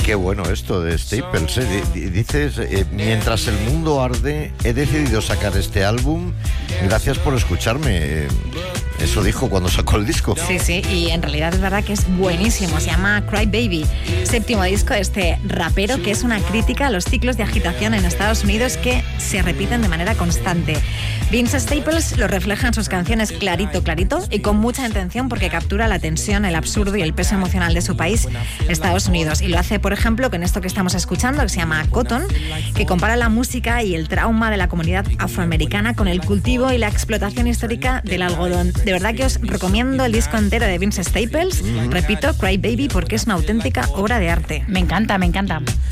Qué bueno esto de Staples. Dices, mientras el mundo arde, he decidido sacar este álbum. Gracias por escucharme. Eso dijo cuando sacó el disco. Sí, y en realidad es verdad que es buenísimo. Se llama Cry Baby, séptimo disco de este rapero, que es una crítica a los ciclos de agitación en Estados Unidos que se repiten de manera constante. Vince Staples lo refleja en sus canciones clarito y con mucha intención, porque captura la tensión, el absurdo y el peso emocional de su país, Estados Unidos. Y lo hace, por ejemplo, con esto que estamos escuchando, que se llama Cotton, que compara la música y el trauma de la comunidad afroamericana con el cultivo y la explotación histórica del algodón. De verdad que os recomiendo el disco entero de Vince Staples. Repito, Cry Baby, porque es una auténtica obra de arte. Me encanta.